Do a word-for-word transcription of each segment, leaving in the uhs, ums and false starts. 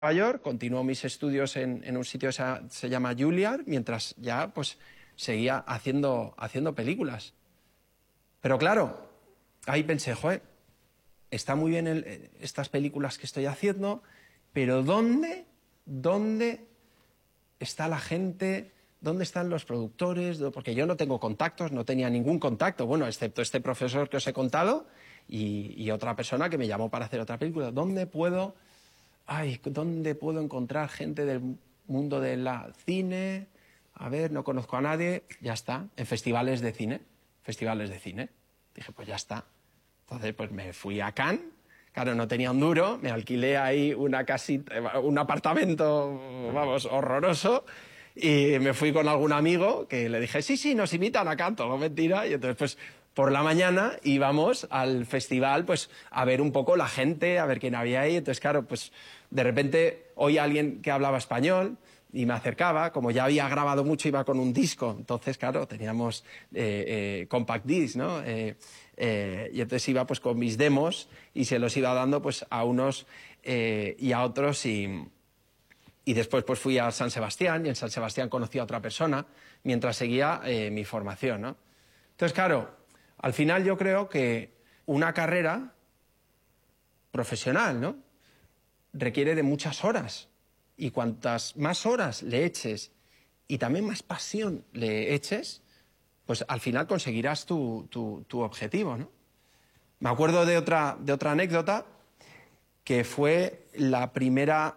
Nueva York, continuó mis estudios en, en un sitio que se, se llama Juilliard, mientras ya pues seguía haciendo, haciendo películas. Pero claro, ahí pensé, joder, está muy bien el, estas películas que estoy haciendo, pero ¿dónde, dónde está la gente? ¿Dónde están los productores? Porque yo no tengo contactos, no tenía ningún contacto, bueno, excepto este profesor que os he contado y, y otra persona que me llamó para hacer otra película. ¿Dónde puedo, ay, dónde puedo encontrar gente del mundo del cine? A ver, no conozco a nadie. Ya está, en festivales de cine, festivales de cine. Dije, pues ya está. Entonces, pues me fui a Cannes. Claro, no tenía un duro, me alquilé ahí una casita, un apartamento, vamos, horroroso. Y me fui con algún amigo que le dije, sí, sí, nos invitan a Cannes, todo mentira. Y entonces, pues, por la mañana íbamos al festival, pues, a ver un poco la gente, a ver quién había ahí. Entonces, claro, pues, de repente oí a alguien que hablaba español y me acercaba. Como ya había grabado mucho, iba con un disco. Entonces, claro, teníamos eh, eh, compact disc, ¿no? Eh, eh, y entonces iba, pues, con mis demos y se los iba dando, pues, a unos eh, y a otros y... Y después pues fui a San Sebastián y en San Sebastián conocí a otra persona mientras seguía eh, mi formación, ¿no? Entonces, claro, al final yo creo que una carrera profesional, ¿no?, requiere de muchas horas. Y cuantas más horas le eches y también más pasión le eches, pues al final conseguirás tu, tu, tu objetivo, ¿no? Me acuerdo de otra, de otra anécdota que fue la primera...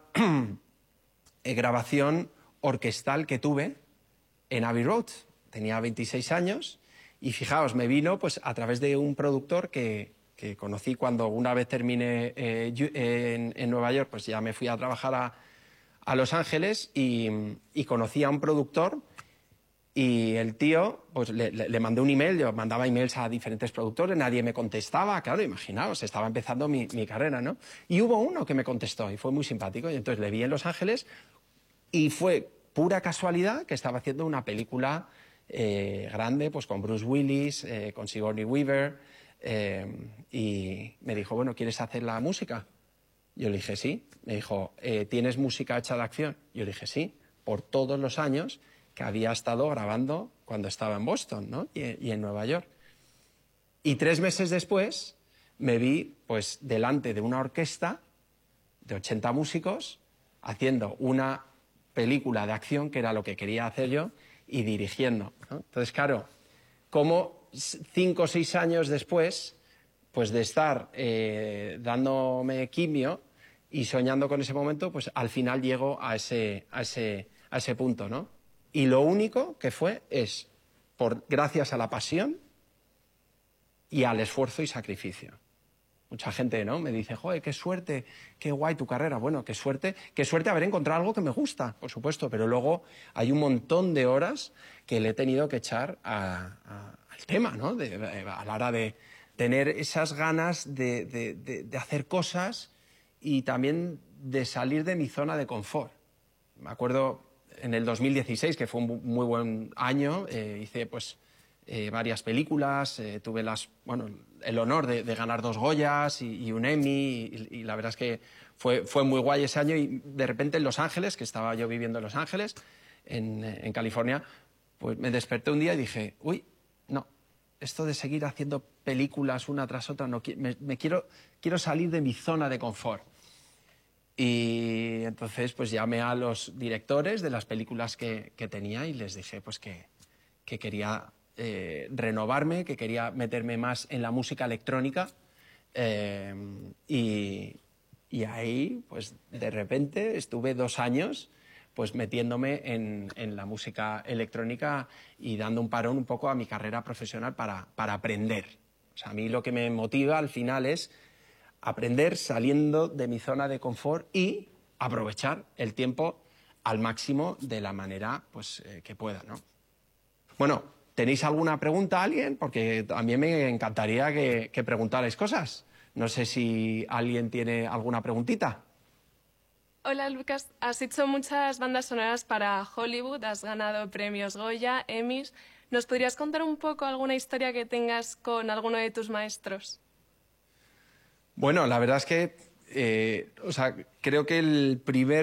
grabación orquestal que tuve en Abbey Road. Tenía veintiséis años y fijaos, me vino pues a través de un productor que, que conocí cuando una vez terminé eh, en, en Nueva York, pues ya me fui a trabajar a, a Los Ángeles y, y conocí a un productor y el tío, pues le, le, le mandé un email, yo mandaba emails a diferentes productores, nadie me contestaba, claro, imaginaos, estaba empezando mi, mi carrera, ¿no? Y hubo uno que me contestó y fue muy simpático y entonces le vi en Los Ángeles. Y fue pura casualidad que estaba haciendo una película eh, grande, pues con Bruce Willis, eh, con Sigourney Weaver, eh, y me dijo, bueno, ¿quieres hacer la música? Yo le dije, sí. Me dijo, eh, ¿tienes música hecha de acción? Yo le dije, sí, por todos los años que había estado grabando cuando estaba en Boston, ¿no?, y, y en Nueva York. Y tres meses después me vi pues delante de una orquesta de ochenta músicos haciendo una película de acción, que era lo que quería hacer yo, y dirigiendo, ¿no? Entonces, claro, como cinco o seis años después, pues de estar eh, dándome quimio y soñando con ese momento, pues al final llego a ese, a ese, a ese punto, ¿no? Y lo único que fue es por, gracias a la pasión y al esfuerzo y sacrificio. Mucha gente, ¿no?, me dice, joder, qué suerte, qué guay tu carrera. Bueno, qué suerte, qué suerte haber encontrado algo que me gusta, por supuesto, pero luego hay un montón de horas que le he tenido que echar a, a, al tema, ¿no?, de, a la hora de tener esas ganas de, de, de, de hacer cosas y también de salir de mi zona de confort. Me acuerdo en el dos mil dieciséis, que fue un muy buen año, eh, hice pues... Eh, varias películas, eh, tuve las, bueno, el honor de, de ganar dos Goyas y, y un Emmy y, y la verdad es que fue, fue muy guay ese año y de repente en Los Ángeles, que estaba yo viviendo en Los Ángeles, en, en California, pues me desperté un día y dije, uy, no, esto de seguir haciendo películas una tras otra, no, me, me quiero, quiero salir de mi zona de confort. Y entonces pues llamé a los directores de las películas que, que tenía y les dije pues que, que quería... Eh, renovarme, que quería meterme más en la música electrónica eh, y, y ahí, pues de repente, estuve dos años pues metiéndome en, en la música electrónica y dando un parón un poco a mi carrera profesional para, para aprender. O sea, a mí lo que me motiva al final es aprender saliendo de mi zona de confort y aprovechar el tiempo al máximo de la manera pues, eh, que pueda, ¿no? Bueno, ¿tenéis alguna pregunta a alguien? Porque también me encantaría que, que preguntarais cosas. No sé si alguien tiene alguna preguntita. Hola, Lucas. Has hecho muchas bandas sonoras para Hollywood, has ganado premios Goya, Emmys. ¿Nos podrías contar un poco alguna historia que tengas con alguno de tus maestros? Bueno, la verdad es que eh, o sea, creo que el primer